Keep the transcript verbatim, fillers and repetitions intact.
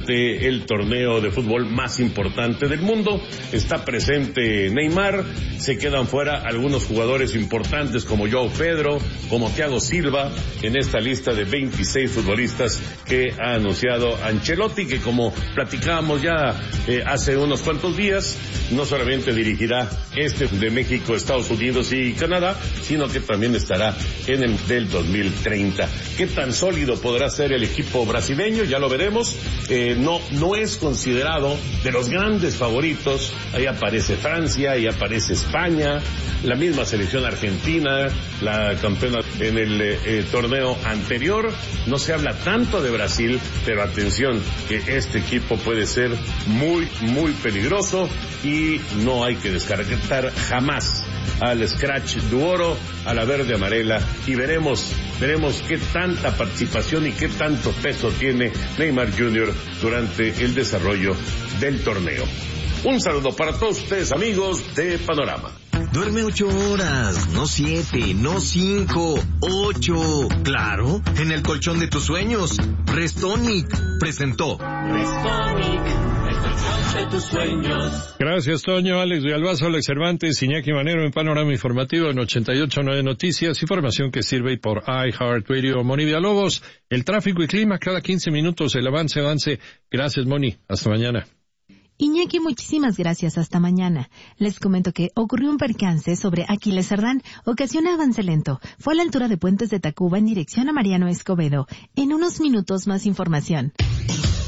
durante el torneo de fútbol más importante del mundo. Está presente Neymar, se quedan fuera algunos jugadores importantes como João Pedro, como Thiago Silva, en esta lista de veintiséis futbolistas que ha anunciado Ancelotti, que como platicábamos ya eh, hace unos cuantos días, no solamente dirigirá este de México, Estados Unidos y Canadá, sino que también estará en el del dos mil treinta. ¿Qué tan sólido podrá ser el equipo brasileño? Ya lo veremos. Eh, no, no es considerado de los grandes favoritos. Ahí aparece Francia, ahí aparece España, la misma selección argentina, la campeona en el eh, torneo anterior. No se habla tanto de Brasil, pero atención, que este equipo puede ser muy, muy peligroso y no hay que descartar jamás al Scratch Duoro, a la verde amarela, y veremos, veremos qué tanta participación y qué tanto peso tiene Neymar junior durante el desarrollo del torneo. Un saludo para todos ustedes, amigos de Panorama. Duerme ocho horas, no siete, no cinco, ocho. Claro, en el colchón de tus sueños. Restonic presentó. Restonic, el colchón de tus sueños. Gracias, Toño. Alex Villalbazo, Alex Cervantes, Iñaki Manero en Panorama Informativo en ochenta y ocho punto nueve Noticias. Información que sirve por iHeartRadio. Moni Villalobos, el tráfico y clima cada quince minutos, el avance, avance. Gracias, Moni. Hasta mañana. Iñaki, muchísimas gracias. Hasta mañana. Les comento que ocurrió un percance sobre Aquiles Cerdán. Ocasiona avance lento. Fue a la altura de Puentes de Tacuba en dirección a Mariano Escobedo. En unos minutos más información.